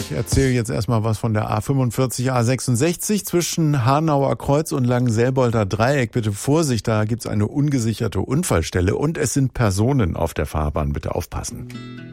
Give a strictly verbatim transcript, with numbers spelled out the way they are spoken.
Ich erzähle jetzt erstmal was von der A fünfundvierzig, A sechsundsechzig zwischen Hanauer Kreuz und Langenselbolder Dreieck. Bitte Vorsicht, da gibt's eine ungesicherte Unfallstelle und es sind Personen auf der Fahrbahn. Bitte aufpassen.